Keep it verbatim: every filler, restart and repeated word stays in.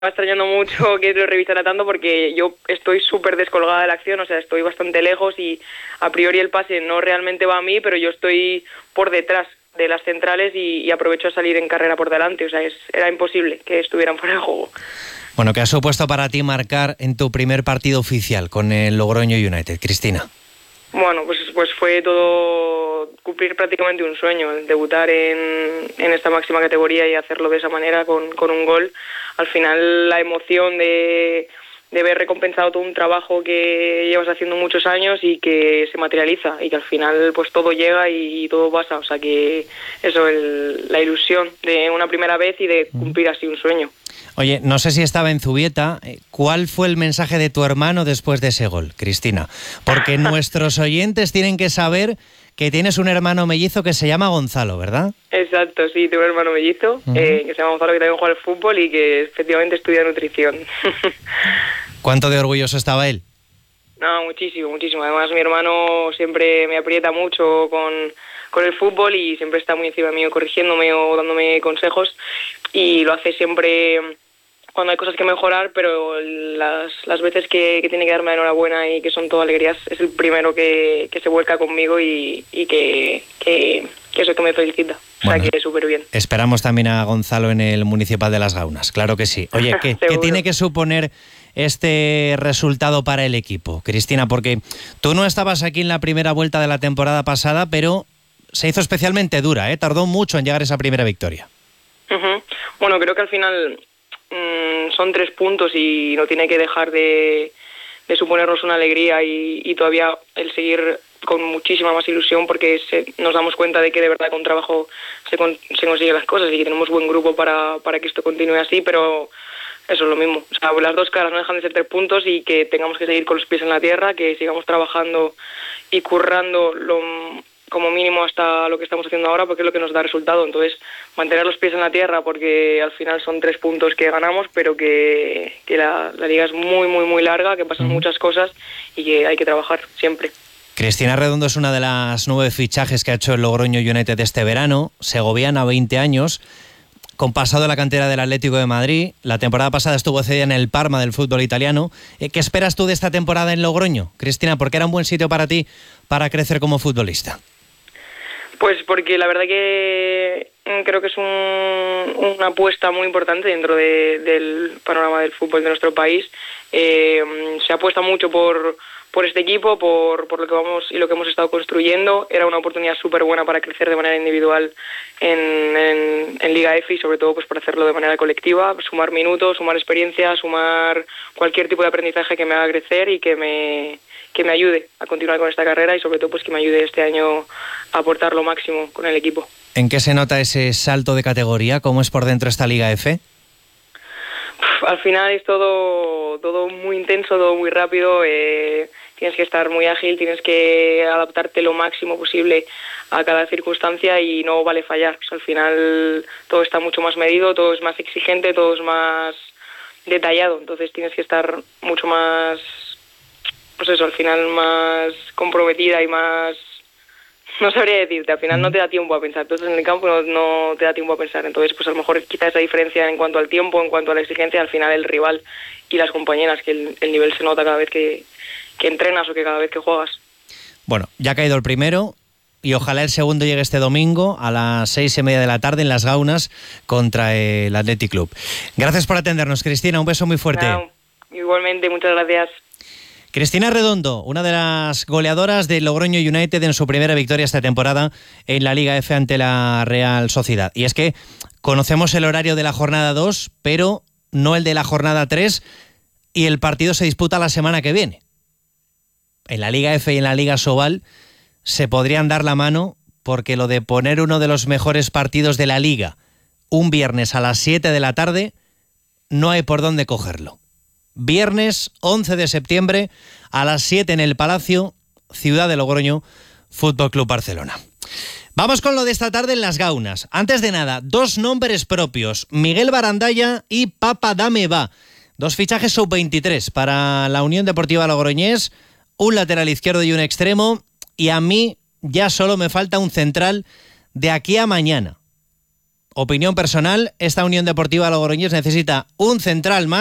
extrañando mucho que lo revisara tanto porque yo estoy súper descolgada de la acción, o sea, estoy bastante lejos y a priori el pase no realmente va a mí, pero yo estoy por detrás de las centrales y, y aprovecho a salir en carrera por delante, o sea, es, era imposible que estuvieran fuera de juego. Bueno, ¿qué ha supuesto para ti marcar en tu primer partido oficial con el Logroño United, Cristina? Bueno, pues, pues fue todo cumplir prácticamente un sueño, el debutar en, en esta máxima categoría y hacerlo de esa manera con, con un gol. Al final la emoción de, de haber recompensado todo un trabajo que llevas haciendo muchos años y que se materializa y que al final pues todo llega y, y todo pasa. O sea que eso, el, la ilusión de una primera vez y de cumplir así un sueño. Oye, no sé si estaba en Zubieta. ¿Cuál fue el mensaje de tu hermano después de ese gol, Cristina? Porque nuestros oyentes tienen que saber que tienes un hermano mellizo que se llama Gonzalo, ¿verdad? Exacto, sí, tengo un hermano mellizo uh-huh. eh, que se llama Gonzalo, que también juega al fútbol y que efectivamente estudia nutrición. ¿Cuánto de orgulloso estaba él? No, muchísimo, muchísimo. Además, mi hermano siempre me aprieta mucho con, con el fútbol y siempre está muy encima mío corrigiéndome o dándome consejos y lo hace siempre cuando hay cosas que mejorar, pero las, las veces que, que tiene que darme la enhorabuena y que son todo alegrías, es el primero que, que se vuelca conmigo y, y que, que, que es el que me felicita. O sea, bueno, que súper bien. Esperamos también a Gonzalo en el Municipal de Las Gaunas, claro que sí. Oye, ¿qué, ¿qué tiene que suponer este resultado para el equipo, Cristina? Porque tú no estabas aquí en la primera vuelta de la temporada pasada, pero se hizo especialmente dura, ¿eh? Tardó mucho en llegar a esa primera victoria. Uh-huh. Bueno, creo que al final mmm, son tres puntos y no tiene que dejar de, de suponernos una alegría y, y todavía el seguir con muchísima más ilusión porque se, nos damos cuenta de que de verdad con trabajo se, con, se consiguen las cosas y que tenemos buen grupo para, para que esto continúe así, pero eso es lo mismo. O sea, las dos caras no dejan de ser tres puntos y que tengamos que seguir con los pies en la tierra, que sigamos trabajando y currando lo, como mínimo hasta lo que estamos haciendo ahora porque es lo que nos da resultado. Entonces, mantener los pies en la tierra porque al final son tres puntos que ganamos, pero que, que la, la liga es muy, muy, muy larga, que pasan mm. muchas cosas y que hay que trabajar siempre. Cristina Redondo es una de las nueve fichajes que ha hecho el Logroño United este verano, segoviana, veinte años, con pasado en la cantera del Atlético de Madrid. La temporada pasada estuvo cedida en el Parma del fútbol italiano. ¿Qué esperas tú de esta temporada en Logroño, Cristina? ¿Por qué era un buen sitio para ti para crecer como futbolista? Pues porque la verdad que creo que es un, una apuesta muy importante dentro de, del panorama del fútbol de nuestro país. Eh, se apuesta mucho por... por este equipo, por, por lo que vamos y lo que hemos estado construyendo. Era una oportunidad súper buena para crecer de manera individual en, en, en Liga F y sobre todo pues para hacerlo de manera colectiva, sumar minutos, sumar experiencia, sumar cualquier tipo de aprendizaje que me haga crecer y que me, que me ayude a continuar con esta carrera y sobre todo pues que me ayude este año a aportar lo máximo con el equipo. ¿En qué se nota ese salto de categoría? ¿Cómo es por dentro esta Liga F? Al final es todo, todo muy intenso, todo muy rápido, eh, tienes que estar muy ágil, tienes que adaptarte lo máximo posible a cada circunstancia y no vale fallar. O sea, al final todo está mucho más medido, todo es más exigente, todo es más detallado, entonces tienes que estar mucho más, pues eso, al final más comprometida y más... No sabría decirte, al final no te da tiempo a pensar. Entonces en el campo no, no te da tiempo a pensar. Entonces, pues a lo mejor quizás esa diferencia en cuanto al tiempo, en cuanto a la exigencia, al final el rival y las compañeras, que el, el nivel se nota cada vez que, que entrenas o que cada vez que juegas. Bueno, ya ha caído el primero y ojalá el segundo llegue este domingo a las seis y media de la tarde en Las Gaunas contra el Athletic Club. Gracias por atendernos, Cristina. Un beso muy fuerte. No, igualmente, muchas gracias. Cristina Redondo, una de las goleadoras del Logroño United en su primera victoria esta temporada en la Liga F ante la Real Sociedad. Y es que conocemos el horario de la jornada dos, pero no el de la jornada tres, y el partido se disputa la semana que viene. En la Liga F y en la Liga Sobal se podrían dar la mano porque lo de poner uno de los mejores partidos de la Liga un viernes a las siete de la tarde, no hay por dónde cogerlo. Viernes once de septiembre a las siete en el Palacio, Ciudad de Logroño, Fútbol Club Barcelona. Vamos con lo de esta tarde en Las Gaunas. Antes de nada, dos nombres propios, Miguel Barandalla y Papa Dame Va. Dos fichajes sub veintitrés para la Unión Deportiva Logroñés, un lateral izquierdo y un extremo, y a mí ya solo me falta un central de aquí a mañana. opinión personal, esta Unión Deportiva Logroñés necesita un central más